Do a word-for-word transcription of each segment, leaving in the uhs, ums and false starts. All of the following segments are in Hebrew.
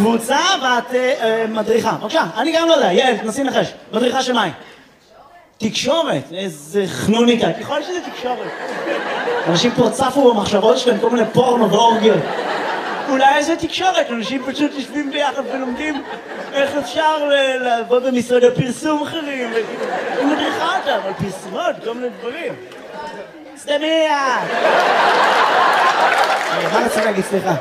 קבוצה ואת מדריכה. בבקשה, אני גם לא יודע, יעל, תנסי לנחש. מדריכה של מה היא? תקשורת, איזה חנוניקה, ככל שזה תקשורת. אנשים פה צפו במחשבות שלהם, כל מיני פורנו ואורגיות. אולי איזה תקשורת, אנשים פשוט יושבים ביחד ולומדים איך אפשר לעבוד במשרדי פרסום אחרים. היא מדריכה אותם על פרסומות, כל מיני דברים. סתמיה! מה רצה להגיד, סליחה?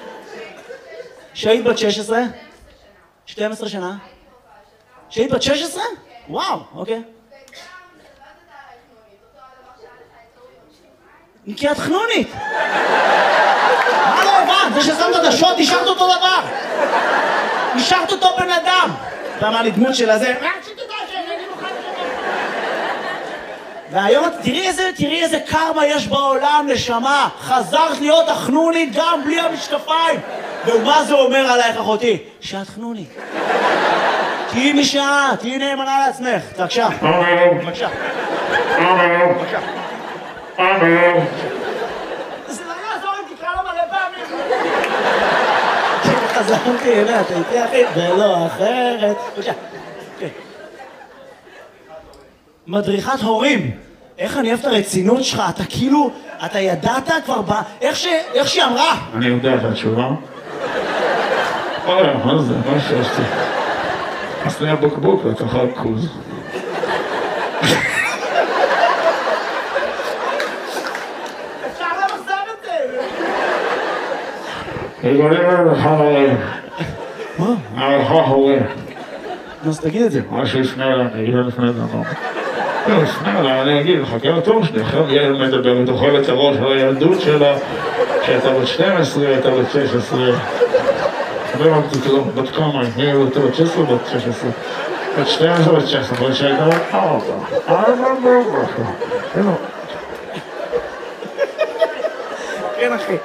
שהיית בת שש עשרה? שתים עשרה שנה? שהיית בת שש עשרה? וואו, אוקיי. כי את חנונית! מה לא הבנת? זה ששמת את השוט, השארת אותו דבר! השארת אותו בן אדם! אתה אמר לי דמות של הזה, והיום תראי איזה, תראי איזה קרמה יש בעולם, נשמה. חזרת להיות החנונית גם בלי המשקפיים. ומה זה אומר עלייך, אחותי? שאת חנונית. תהיי משעה, תהיי נאמנה לעצמך. בבקשה. בבקשה. בבקשה. זה לא יעזור אם תקרא לו מלא פעמים. חזרתי, הנה, אתה איתי אחי, ולא אחרת. בבקשה. מדריכת הורים, איך אני אוהב את הרצינות שלך, אתה כאילו, אתה ידעת כבר ב... איך שהיא אמרה? אני יודע את התשובה. אוי, מה זה? מה שעשתי? עשני הבוקבוק לתוכל קוז. אפשר למחזר את זה! יגולים למחר הורים. מה? המחר הורים. אז תגיד את זה. מה שיפנה אליי, אני אגיד לפני דבר. לא, יפנה אליי, אני אגיד, חכה לתור שלי, עכשיו יעל מדברת, אוכל את הראש על הילדות שלה, שהייתה בת שתים עשרה, הייתה בת שש עשרה. לא אמרתי כלום, בת כמה, היא הייתה בת שש עשרה, בת שש עשרה. בת שתים עשרה, בת שש עשרה, שהייתה בת ארבע. ארבע, ארבע, ארבע. כן, אחי.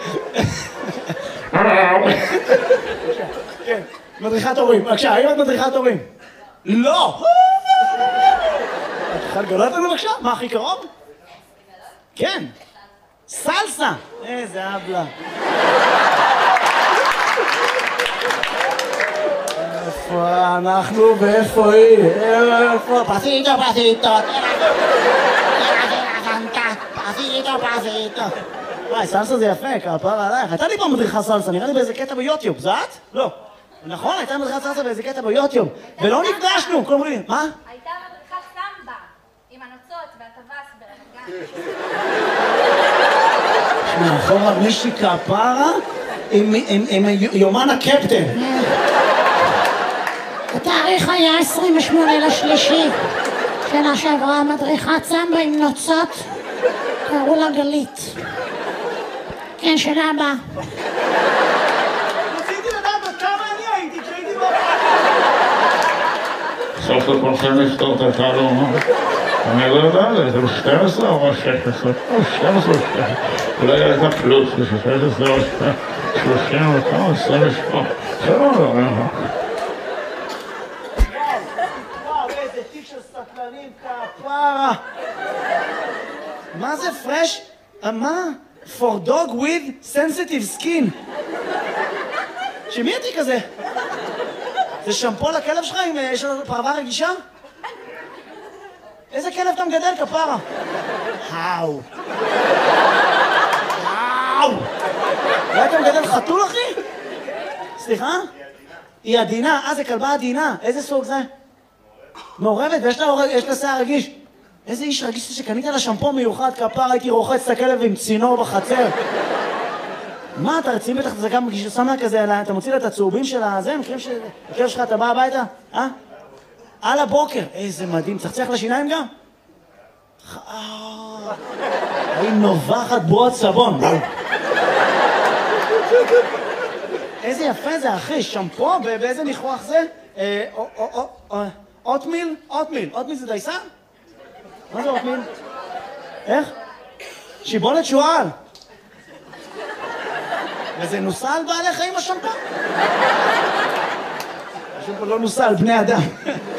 כן, מדריכת הורים. בבקשה, האם את מדריכת הורים? לא! את יכולה לגלות לנו בבקשה? מה הכי קרוב? כן. סלסה! איזה אבלה. איפה אנחנו ואיפה היא? איפה? פסיטו, פסיטו. פסיטו, פסיטו. וואי, סלסה זה יפה, כפרה עלייך. הייתה לי פעם מדריכה סלסה, נראה לי באיזה קטע ביוטיוב. זה את? לא. נכון, הייתה מדריכת סלסה באיזה קטע ביוטיוב. ולא נפגשנו, כל אומרים, מה? הייתה מדריכת סמבה, עם הנוצות והטווס ברמת גן. שמע, אחורה מישהי כפרה עם יומן הקפטן. התאריך היה עשרים ושמונה לשלישי. שנה שעברה מדריכת סמבה עם נוצות. קראו לה גלית. כן, שנה הבאה. רציתי לדעת עד כמה אני הייתי כשהייתי בו. סוף לכולכם לפתור את התעלומה. אני לא יודע, זה שתים עשרה או שש עשרה? או שתים עשרה או שש עשרה. אולי הייתה פלוס, זה שש עשרה או שלושים וכמה, עשרים ושמונה. זה לא לא, אין לך. וואו, איזה תיק של סטלנים כפרה. מה זה פרש? מה? For dog with sensitive skin. שמי התיק הזה? זה שמפו לכלב שלך אם יש לנו פרווה רגישה? איזה כלב אתה מגדל, כפרה? האו. האו. אולי אתה מגדל חתול, אחי? סליחה? היא עדינה. אה, זה כלבה עדינה. איזה סוג זה? מעורבת, ויש לה שיער רגיש. איזה איש רגיש שקנית לה שמפו מיוחד, כפרה, הייתי רוחץ את הכלב עם צינור בחצר. מה, אתה רציני בטח, זה גם שם לה כזה, אתה מוציא לה את הצהובים של הזה, מכירים שהכלב שלך, אתה בא הביתה? אה? על הבוקר. איזה מדהים, צחצח לשיניים גם? היא נובחת בועות סבון. איזה יפה זה, אחי, שמפו, באיזה ניחוח זה? אוטמיל? אוטמיל. אוטמיל זה דייסה? מה זה אוטמיל? איך? שיבולת שועל. וזה נוסע על בעלי חיים השמפו? השמפו לא נוסע על בני אדם.